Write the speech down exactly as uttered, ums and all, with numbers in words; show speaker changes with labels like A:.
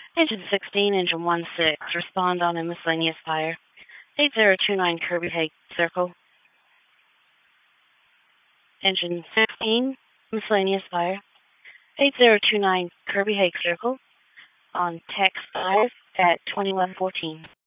A: Engine sixteen, engine one six, respond on a miscellaneous fire. eight zero two nine Kirby Heights Circle. Engine sixteen, miscellaneous fire. eight zero two nine Kirby Heights Circle on text five at twenty-one fourteen.